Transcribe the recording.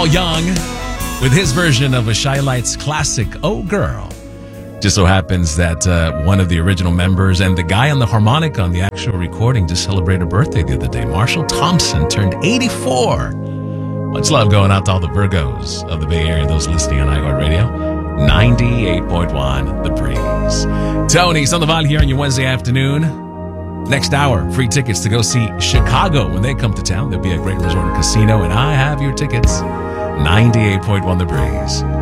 Paul Young with his version of a Shy Lights classic, Oh Girl. Just so happens that one of the original members and the guy on the harmonica on the actual recording just celebrated a birthday the other day. Marshall Thompson turned 84. Much love going out to all the Virgos of the Bay Area, those listening on iHeartRadio. 98.1 The Breeze. Tony Sandoval here on your Wednesday afternoon. Next hour, free tickets to go see Chicago when they come to town. There'll be a great resort and casino, and I have your tickets. 98.1 The Breeze.